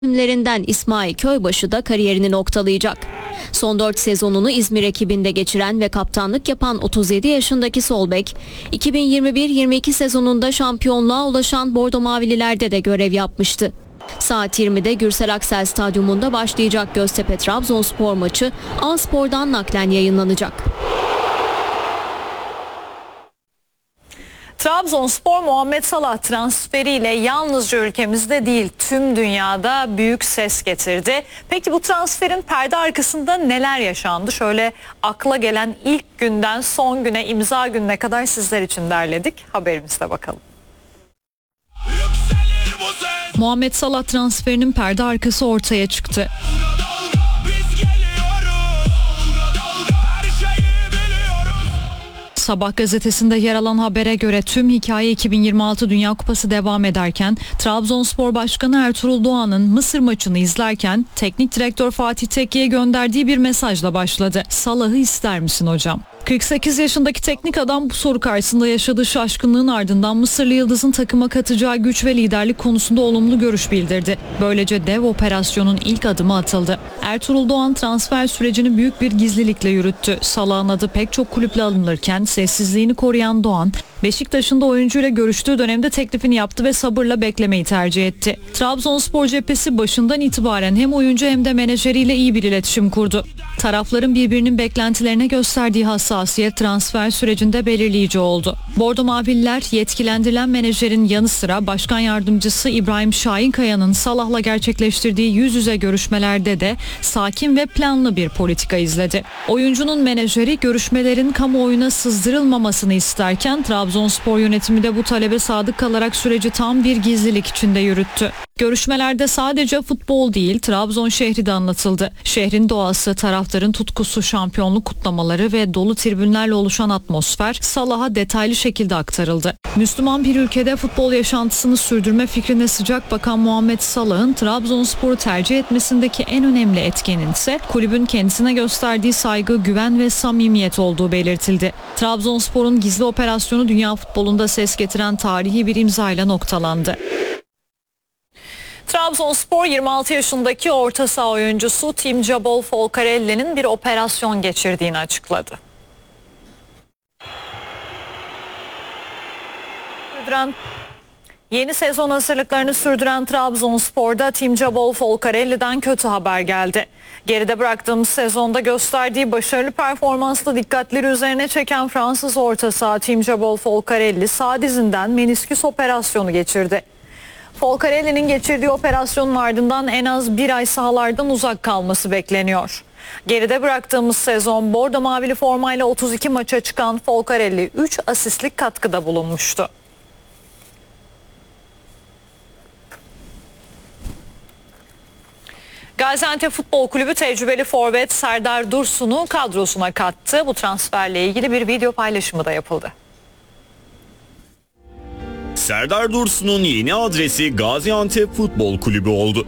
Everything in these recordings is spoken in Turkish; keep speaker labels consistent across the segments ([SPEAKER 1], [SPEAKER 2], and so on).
[SPEAKER 1] isimlerinden İsmail Köybaşı da kariyerini noktalayacak. Son 4 sezonunu İzmir ekibinde geçiren ve kaptanlık yapan 37 yaşındaki sol bek, 2021-22 sezonunda şampiyonluğa ulaşan Bordo Mavililer'de de görev yapmıştı. Saat 20'de Gürsel Aksel Stadyumunda başlayacak Göztepe-Trabzonspor maçı A-Spor'dan naklen yayınlanacak.
[SPEAKER 2] Trabzonspor Muhammed Salah transferiyle yalnızca ülkemizde değil tüm dünyada büyük ses getirdi. Peki bu transferin perde arkasında neler yaşandı? Şöyle akla gelen ilk günden son güne, imza gününe kadar sizler için derledik. Haberimizde bakalım.
[SPEAKER 3] Muhammed Salah transferinin perde arkası ortaya çıktı. Sabah gazetesinde yer alan habere göre tüm hikaye 2026 Dünya Kupası devam ederken Trabzonspor Başkanı Ertuğrul Doğan'ın Mısır maçını izlerken teknik direktör Fatih Tekke'ye gönderdiği bir mesajla başladı. Salah'ı ister misin hocam? 48 yaşındaki teknik adam bu soru karşısında yaşadığı şaşkınlığın ardından Mısırlı Yıldız'ın takıma katacağı güç ve liderlik konusunda olumlu görüş bildirdi. Böylece dev operasyonun ilk adımı atıldı. Ertuğrul Doğan transfer sürecini büyük bir gizlilikle yürüttü. Salah'ın adı pek çok kulüple alınırken sessizliğini koruyan Doğan, Beşiktaş'ın da oyuncuyla görüştüğü dönemde teklifini yaptı ve sabırla beklemeyi tercih etti. Trabzonspor cephesi başından itibaren hem oyuncu hem de menajeriyle iyi bir iletişim kurdu. Tarafların birbirinin beklentilerine gösterdiği hassasiyet transfer sürecinde belirleyici oldu. Bordo Mavililer yetkilendirilen menajerin yanı sıra başkan yardımcısı İbrahim Şahinkaya'nın Salah'la gerçekleştirdiği yüz yüze görüşmelerde de sakin ve planlı bir politika izledi. Oyuncunun menajeri görüşmelerin kamuoyuna sızdırılmamasını isterken Trabzonspor yönetimi de bu talebe sadık kalarak süreci tam bir gizlilik içinde yürüttü. Görüşmelerde sadece futbol değil, Trabzon şehri de anlatıldı. Şehrin doğası, taraftarın tutkusu, şampiyonluk kutlamaları ve dolu tribünlerle oluşan atmosfer Salah'a detaylı şekilde aktarıldı. Müslüman bir ülkede futbol yaşantısını sürdürme fikrine sıcak bakan Muhammed Salah'ın Trabzonspor'u tercih etmesindeki en önemli etkenin ise kulübün kendisine gösterdiği saygı, güven ve samimiyet olduğu belirtildi. Trabzonspor'un gizli operasyonu dünya futbolunda ses getiren tarihi bir imzayla noktalandı.
[SPEAKER 2] Trabzonspor 26 yaşındaki orta saha oyuncusu Tim Jabol Folcarelli'nin bir operasyon geçirdiğini açıkladı. Yeni sezon hazırlıklarını sürdüren Trabzonspor'da Tim Jabol Folcarelli'den kötü haber geldi. Geride bıraktığımız sezonda gösterdiği başarılı performansla dikkatleri üzerine çeken Fransız orta saha Tim Jabol Folcarelli sağ dizinden menisküs operasyonu geçirdi. Folcarelli'nin geçirdiği operasyonun ardından en az bir ay sahalardan uzak kalması bekleniyor. Geride bıraktığımız sezon Bordo Mavili formayla 32 maça çıkan Folcarelli 3 asistlik katkıda bulunmuştu. Gaziantep Futbol Kulübü tecrübeli forvet Serdar Dursun'u kadrosuna kattı. Bu transferle ilgili bir video paylaşımı da yapıldı.
[SPEAKER 4] Serdar Dursun'un yeni adresi Gaziantep Futbol Kulübü oldu.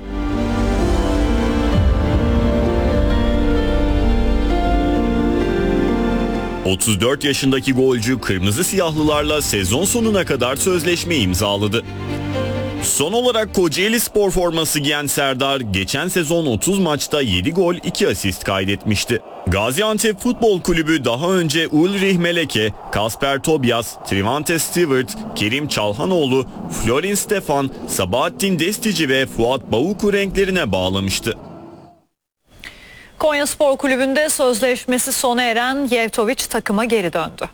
[SPEAKER 4] ...34 yaşındaki golcü Kırmızı Siyahlılarla sezon sonuna kadar sözleşme imzaladı. Son olarak Kocaeli Spor forması giyen Serdar geçen sezon 30 maçta 7 gol 2 asist kaydetmişti. Gaziantep Futbol Kulübü daha önce Ulrich Meleke, Kasper Tobias, Trivante Stewart, Kerim Çalhanoğlu, Florin Stefan, Sabahattin Destici ve Fuat Bavuku renklerine bağlamıştı.
[SPEAKER 2] Konyaspor Kulübü'nde sözleşmesi sona eren Yevtoviç takıma geri döndü.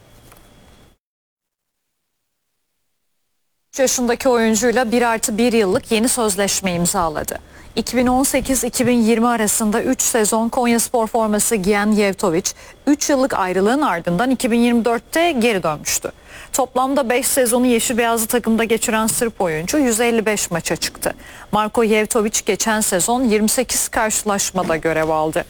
[SPEAKER 2] 3 yaşındaki oyuncuyla 1+1 yıllık yeni sözleşme imzaladı. 2018-2020 arasında 3 sezon Konyaspor forması giyen Yevtoviç, 3 yıllık ayrılığın ardından 2024'te geri dönmüştü. Toplamda 5 sezonu yeşil beyazlı takımda geçiren Sırp oyuncu 155 maça çıktı. Marko Yevtoviç geçen sezon 28 karşılaşmada görev aldı.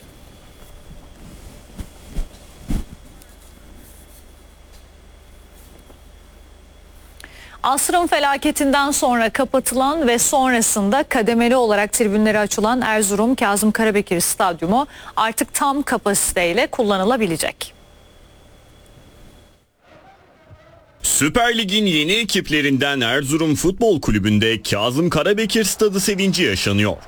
[SPEAKER 2] Asrın felaketinden sonra kapatılan ve sonrasında kademeli olarak tribünleri açılan Erzurum Kazım Karabekir Stadyumu artık tam kapasiteyle kullanılabilecek.
[SPEAKER 4] Süper Lig'in yeni ekiplerinden Erzurum Futbol Kulübü'nde Kazım Karabekir Stadı sevinci yaşanıyor.